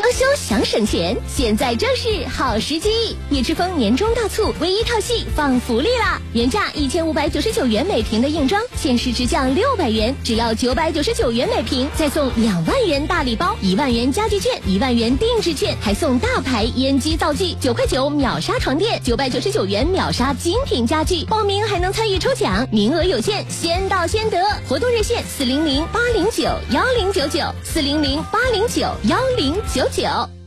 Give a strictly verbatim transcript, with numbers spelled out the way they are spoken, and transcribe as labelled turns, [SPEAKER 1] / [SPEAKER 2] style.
[SPEAKER 1] 修想省钱，现在正是好时机。叶之峰年终大促，唯一套系放福利啦！原价一千五百九十九元每瓶的硬装，限时直降六百元，只要九百九十九元每瓶，再送两万元大礼包，一万元家具券，一万元定制券，还送大牌烟机灶具，九块九秒杀床垫，九百九十九元秒杀精品家具。报名还能参与抽奖，名额有限，先到先得。活动热线四零零八零九幺零九九，四零零八零九幺零九九。